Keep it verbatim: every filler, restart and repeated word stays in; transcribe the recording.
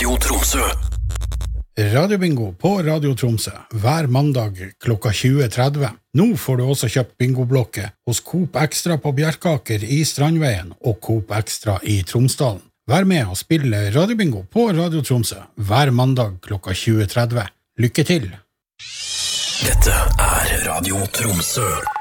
Radio Tromsø. Radiobingo på Radio Tromsø hver mandag klokka tjue tretti. Nå får du også kjøpt bingoblokket hos Coop Extra på Bjerkaker i Strandveien og Coop Extra i Tromsdalen. Vær med og spille Radiobingo på Radio Tromsø hver mandag klokka tjue tretti. Lykke til! Dette er Radio Tromsø.